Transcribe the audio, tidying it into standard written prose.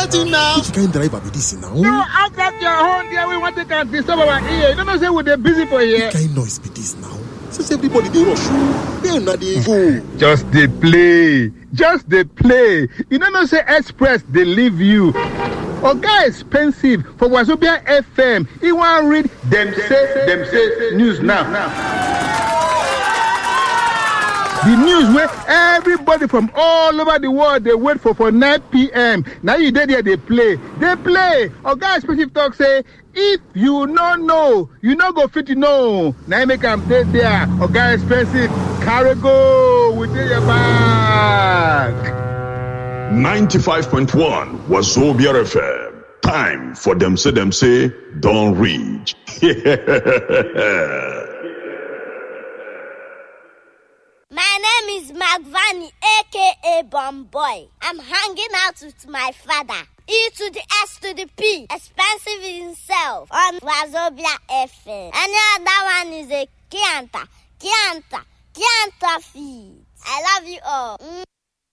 wetin now? Which kind driver be this now? No, out of your horn there, we want to can disturb our ear. You don't say we're busy for here. Which kind noise be this now? Since everybody dey rush, where na dey go? Just they play. Just they play. You don't say express, they leave you. Oga expensive for Wazobia FM. He want read them say news now. The news where everybody from all over the world they wait for 9 p.m. Now you there they play. They play. Oga expensive talk say if you no know, you no go fit to know. Now you make them dead there. Oga expensive carry go within your bag. 95.1 Wazobia FM. Time for them say don't reach. My name is Magvani, aka Bomboy. I'm hanging out with my father. E to the S to the P, expensive himself on Wazobia FM. Any other one is a Kianta feed. I love you all.